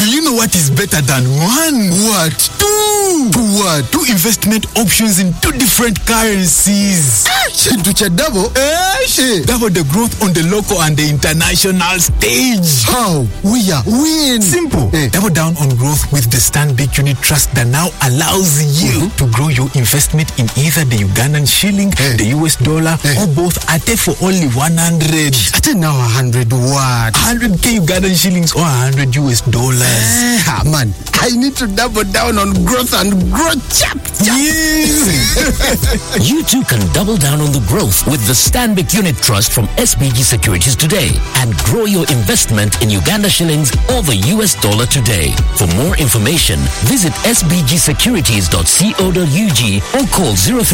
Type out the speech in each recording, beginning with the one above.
you know what is better than one? What? Two. What? Two investment options in two different currencies. Chintu cha double? Double the growth on the local and the international stage. How? When? Simple. Double down on growth with the Stanbic Unit Trust that now allows you to grow your investment in either the Ugandan shilling, the US dollar, or both at for only 100. At now 100 what? 100k Ugandan shillings or 100 US dollars. Man, I need to double down on growth and grow chap. Yes. You too can double down on the growth with the Stanbic Unit Trust from SBG Securities today and grow your investment in Uganda shillings or the US dollar today. For more information, visit sbgsecurities.co.ug or call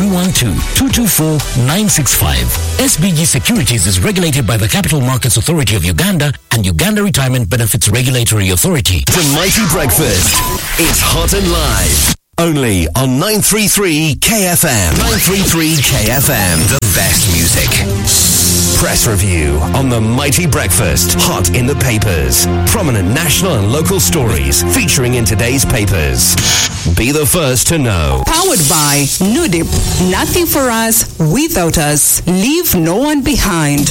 0312-224-965. SBG Securities is regulated by the Capital Markets Authority of Uganda and Uganda Retirement Benefits Regulatory Authority. The Mighty Breakfast is hot and live. Only on 933 KFM. 933 KFM. The best music. Press review on The Mighty Breakfast. Hot in the papers. Prominent national and local stories featuring in today's papers. Be the first to know. Powered by Nudip. Nothing for us without us. Leave no one behind.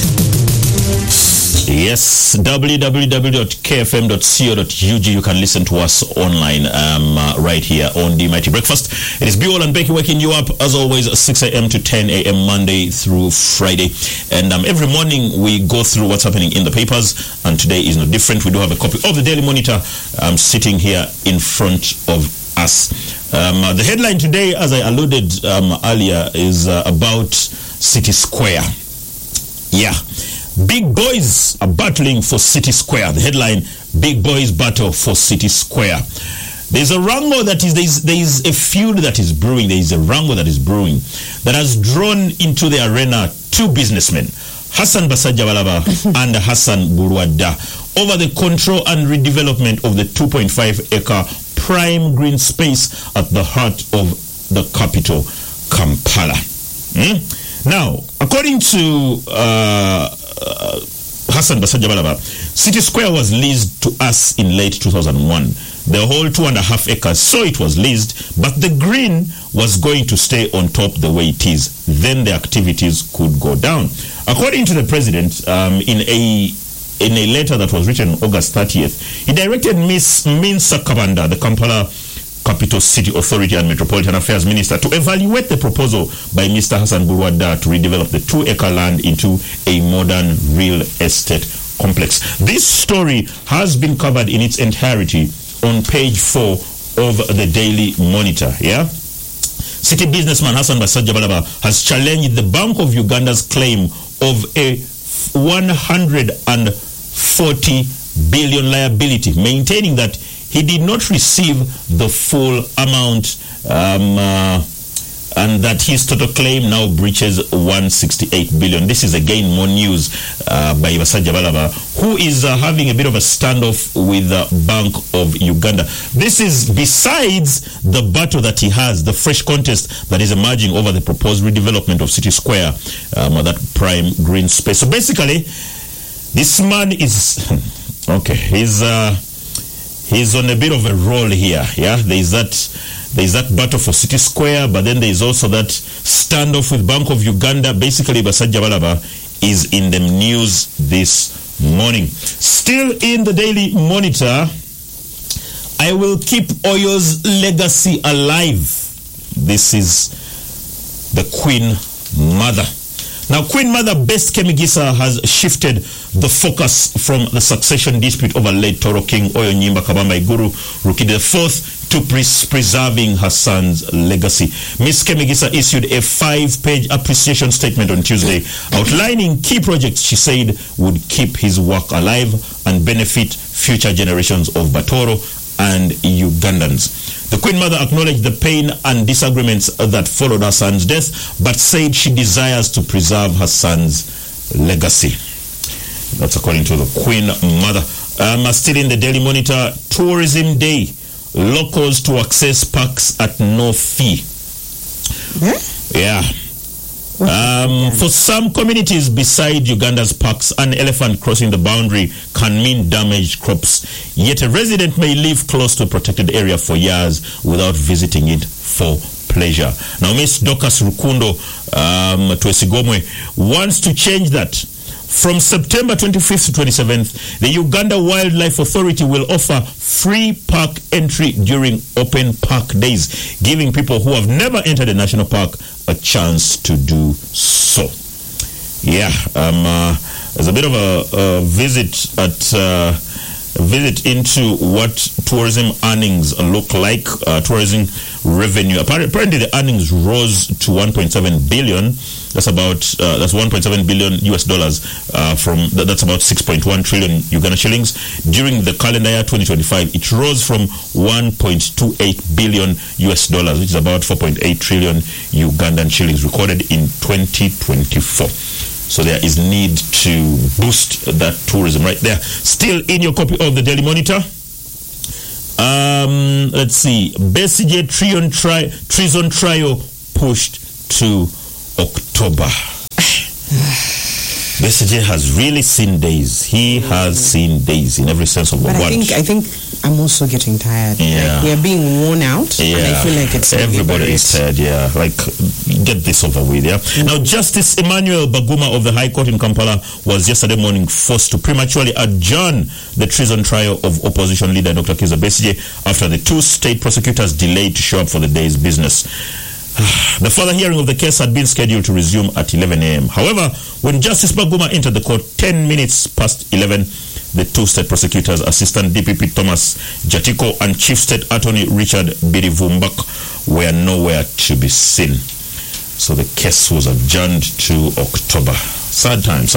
Yes, www.kfm.co.ug. You can listen to us online right here on The Mighty Breakfast. It is Buell and Becky waking you up, as always, 6 a.m. to 10 a.m. Monday through Friday. And every morning we go through what's happening in the papers, and today is no different. We do have a copy of the Daily Monitor sitting here in front of us. The headline today, as I alluded earlier, is about City Square. Yeah. Big boys are battling for City Square. The headline, Big Boys Battle for City Square. There's a wrangle that is, there is a feud that is brewing. There is a wrangle that is brewing that has drawn into the arena two businessmen, Hassan Basajabalaba and Hassan Burwada, over the control and redevelopment of the 2.5-acre prime green space at the heart of the capital, Kampala. Now, according to Hassan Basajabalaba, City Square was leased to us in late 2001. The whole 2.5 acres, so it was leased, but the green was going to stay on top the way it is. Then the activities could go down. According to the president, in a letter that was written August 30th, he directed Miss Minsa Kabanda, the Kampala Capital City Authority and Metropolitan Affairs Minister, to evaluate the proposal by Mr. Hassan Burwada to redevelop the 2-acre land into a modern real estate complex. This story has been covered in its entirety on page 4 of the Daily Monitor. Yeah, City businessman Hassan Basajabalaba has challenged the Bank of Uganda's claim of a 140 billion liability, maintaining that he did not receive the full amount and that his total claim now breaches 168 billion. This is again more news by Basajabalaba, who is having a bit of a standoff with the Bank of Uganda. This is besides the battle that he has, the fresh contest that is emerging over the proposed redevelopment of City Square, that prime green space. So basically, this man is okay. He's on a bit of a roll here. Yeah, there's that battle for City Square, but then there's also that standoff with Bank of Uganda. Basically, Basajabalaba is in the news this morning. Still in the Daily Monitor, I will keep Oyo's legacy alive. This is the Queen Mother. Now, Queen Mother Best Kemigisa has shifted the focus from the succession dispute over late Toro King Oyo Nyimba Kabamba Iguru Rukidi IV to preserving her son's legacy. Miss Kemigisa issued a 5-page appreciation statement on Tuesday outlining key projects she said would keep his work alive and benefit future generations of Batoro and Ugandans. The Queen Mother acknowledged the pain and disagreements that followed her son's death, but said she desires to preserve her son's legacy. That's according to the Queen Mother. Still in the Daily Monitor, Tourism Day. Locals to access parks at no fee. Yeah. For some communities beside Uganda's parks, an elephant crossing the boundary can mean damaged crops. Yet a resident may live close to a protected area for years without visiting it for pleasure. Now, Miss Dorcas Rukundo Twesigomwe wants to change that. From September 25th to 27th, the Uganda Wildlife Authority will offer free park entry during open park days, giving people who have never entered a national park a chance to do so. Yeah, there's a bit of a visit into what tourism earnings look like. Tourism revenue. Apparently, the earnings rose to 1.7 billion. That's about that's 1.7 billion US dollars that's about 6.1 trillion Uganda shillings. During the calendar year 2025, it rose from 1.28 billion US dollars, which is about 4.8 trillion Ugandan shillings, recorded in 2024. So there is need to boost that tourism right there. Still in your copy of the Daily Monitor. Let's see. Besigye treason trial pushed to October. Besigye has really seen days. He has seen days in every sense of the word. I think I'm also getting tired. Yeah. Like, we're being worn out. Yeah. And I feel like it's everybody is tired. Yeah. Like, get this over with. Yeah. Now, Justice Emmanuel Baguma of the High Court in Kampala was yesterday morning forced to prematurely adjourn the treason trial of opposition leader Dr. Kizza Besigye after the two state prosecutors delayed to show up for the day's business. The further hearing of the case had been scheduled to resume at 11 a.m. However, when Justice Baguma entered the court 10 minutes past 11, the two state prosecutors, Assistant DPP Thomas Jatiko and Chief State Attorney Richard Birivumbak, were nowhere to be seen. So the case was adjourned to October. Sad times.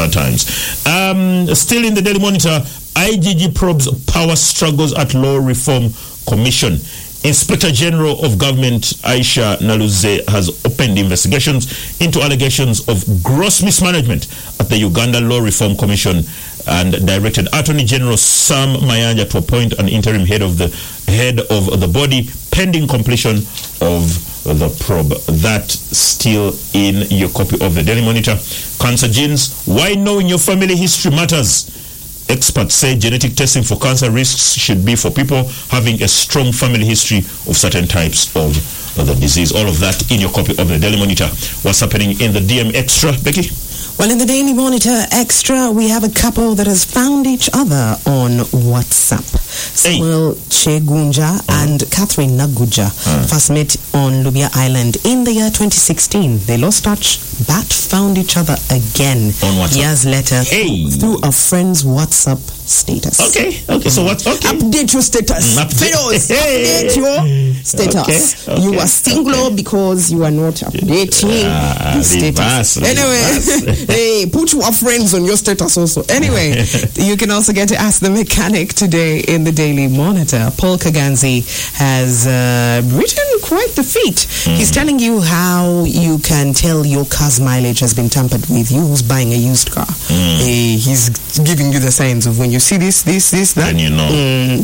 Still in the Daily Monitor, IGG probes power struggles at Law Reform Commission. Inspector General of Government Aisha Naluze has opened investigations into allegations of gross mismanagement at the Uganda Law Reform Commission and directed Attorney General Sam Mayanja to appoint an interim head of the body pending completion of the probe. That still in your copy of the Daily Monitor. Cancer genes, why knowing your family history matters. Experts say genetic testing for cancer risks should be for people having a strong family history of certain types of the disease. All of that in your copy of the Daily Monitor. What's happening in the DM Extra, Becky? Well, in the Daily Monitor Extra, we have a couple that has found each other on WhatsApp. Samuel Chegunja and Catherine Naguja first met on Lubia Island in the year 2016. They lost touch, but found each other again on WhatsApp years later through a friend's WhatsApp status. Okay. So what's okay? Update your status. Fellows, update your status. Okay. You are single because you are not updating your status. Anyway, hey, put your friends on your status also. Anyway, you can also get to Ask the Mechanic today in the Daily Monitor. Paul Kaganzi has written quite the feat. He's telling you how you can tell your car's mileage has been tampered with. You who's buying a used car. He's giving you the signs of when you see this, that. Then you know.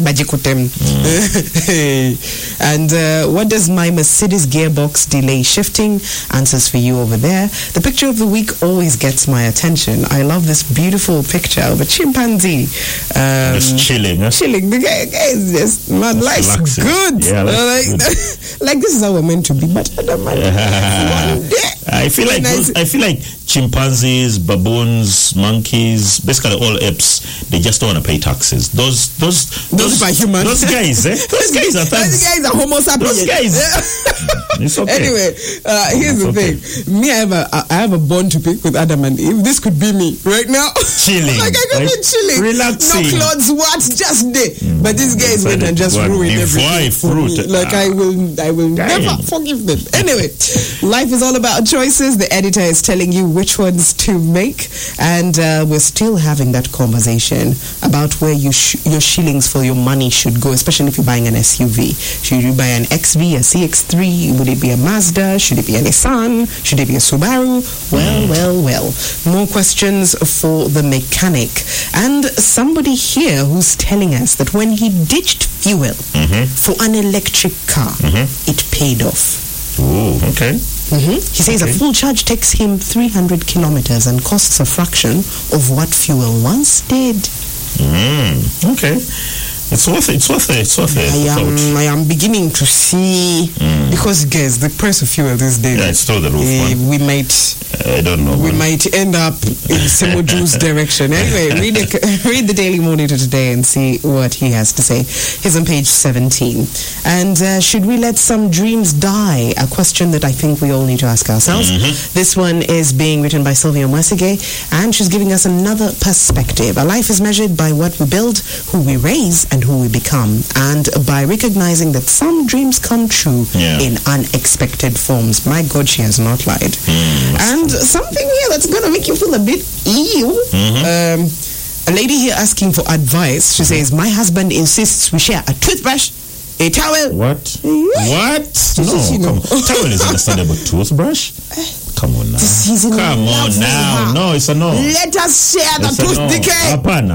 And what does my Mercedes gearbox delay shifting? Answers for you over there. The picture of the week always gets my attention. I love this beautiful picture of a chimpanzee. Just chilling. Huh? Chilling. The guy is just, man, life's good. Yeah, good. Like this is how we're meant to be. But one day, I feel like chimpanzees, baboons, monkeys, basically all apes, they just don't want to pay taxes. Those are humans. Those guys, Those guys are thugs. Those guys are homo sapiens. Those guys. It's okay. Anyway, here's the thing. Me, I have a bone to pick with Adam and Eve. This could be me right now. Chilling. Like I could be chilling. Relaxing. No clothes, what? Just day. But these guys went and just ruined everything for me. Like I will never forgive them. Anyway, life is all about choices. The editor is telling you which ones to make, and we're still having that conversation about where your shillings for your money should go, especially if you're buying an SUV. Should you buy an XV, a CX-3? Would it be a Mazda? Should it be a Nissan? Should it be a Subaru? Well. More questions for the mechanic. And somebody here who's telling us that when he ditched fuel for an electric car, it paid off. Oh, okay. He says a full charge takes him 300 kilometers and costs a fraction of what fuel once did. Okay. It's worth it. I am beginning to see, because guys, the price of fuel these days. Yeah, it's through the roof. We might. I don't know. We might end up in Semoju's direction. Anyway, read the Daily Monitor today and see what he has to say. He's on page 17. And should we let some dreams die? A question that I think we all need to ask ourselves. This one is being written by Sylvia Mwesige, and she's giving us another perspective. A life is measured by what we build, who we raise, and who we become, and by recognizing that some dreams come true in unexpected forms. My God, she has not lied. And something here that's going to make you feel a bit ill. A lady here asking for advice. She says, my husband insists we share a toothbrush, a towel. What? No, towel is understandable. Toothbrush? Come on now. Come on now. No, it's a no. Let us share the toothpick. Apana,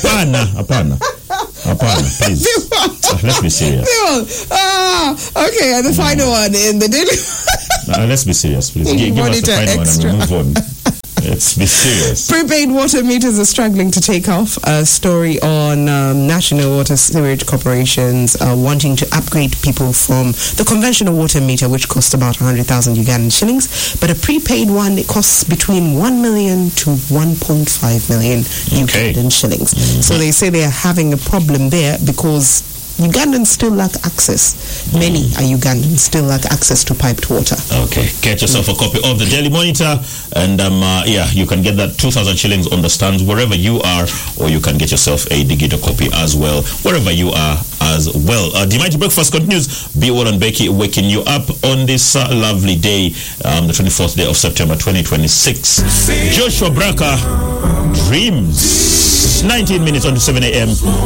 please. Let's be serious. Okay, and the final one in the daily. Let's be serious, please. Give us the final one and we move on. Let's be serious. Prepaid water meters are struggling to take off. A story on national water sewerage corporations wanting to upgrade people from the conventional water meter, which costs about 100,000 Ugandan shillings, but a prepaid one, it costs between 1 million to 1.5 million Ugandan shillings. So they say they are having a problem there because Ugandans still lack access. Many Ugandans still lack access to piped water. Okay, get yourself a copy of the Daily Monitor, and you can get that 2,000 shillings on the stands wherever you are, or you can get yourself a digital copy as well, wherever you are as well. The Mighty Breakfast continues. Be well and Becky waking you up on this lovely day, the 24th day of September 2026. Joshua Braka, Dreams. 19 minutes on to 7 a.m.